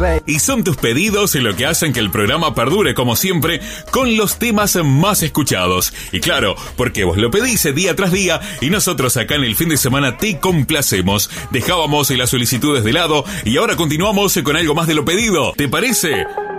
Y son tus pedidos lo que hacen que el programa perdure como siempre con los temas más escuchados. Y claro, porque vos lo pedís día tras día y nosotros acá en el fin de semana te complacemos. Dejábamos las solicitudes de lado y ahora continuamos con algo más de lo pedido. ¿Te parece?